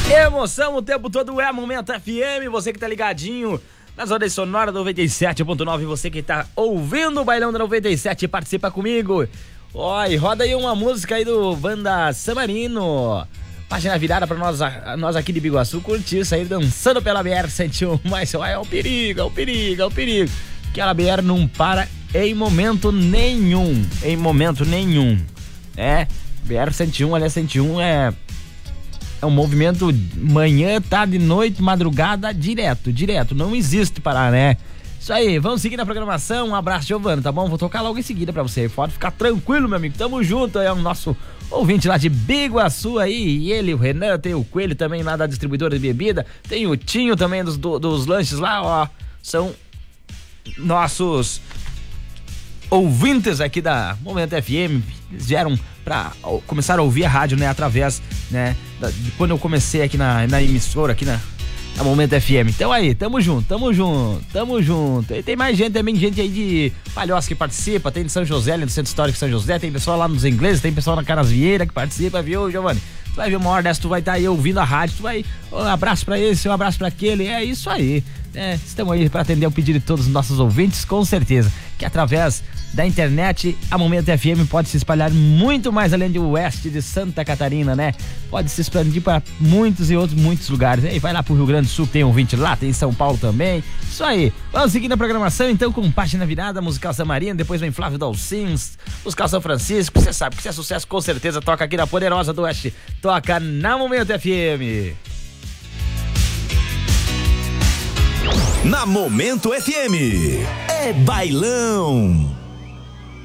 Emoção o tempo todo é Momento FM, você que tá ligadinho nas ondas sonoras do 97.9, você que tá ouvindo o Bailão da 97, participa comigo. Oi, roda aí uma música aí do Banda Samarino. Página virada pra nós aqui de Biguaçu curtir, sair dançando pela BR-101, mas é o perigo, é o perigo, é o perigo. Que a BR não para em momento nenhum, BR-101, aliás, 101 é um movimento manhã, tarde, noite, madrugada, direto, não existe parar, né? Isso aí, vamos seguir na programação, um abraço, Giovana, tá bom? Vou tocar logo em seguida pra você, pode ficar tranquilo, meu amigo, tamo junto, é o nosso ouvinte lá de Biguaçu aí, e ele, o Renan, tem o Coelho também lá da distribuidora de bebida, tem o Tinho também dos lanches lá, ó, são nossos ouvintes aqui da Momento FM, vieram pra começar a ouvir a rádio, né, através, né, de quando eu comecei aqui na emissora, aqui na Momento FM. Então aí, tamo junto. E tem mais gente também, gente aí de Palhoça que participa, tem de São José, ali do Centro Histórico de São José, tem pessoal lá nos Ingleses, tem pessoal na Canasvieira que participa, viu, Giovanni? Tu vai ver uma hora dessa, tu vai estar aí ouvindo a rádio, tu vai, um abraço pra esse, um abraço pra aquele, é isso aí, né? Estamos aí pra atender o pedido de todos os nossos ouvintes, com certeza, que através da internet, a Momento FM pode se espalhar muito mais além do oeste de Santa Catarina, né? Pode se expandir para muitos lugares. E vai lá pro Rio Grande do Sul, tem ouvinte lá, tem em São Paulo também. Isso aí. Vamos seguir na programação, então, com Página Virada, musical Samarino, depois vem Flávio Dalcins, musical São Francisco. Você sabe que se é sucesso, com certeza toca aqui na Poderosa do Oeste. Toca na Momento FM. Na Momento FM, é bailão.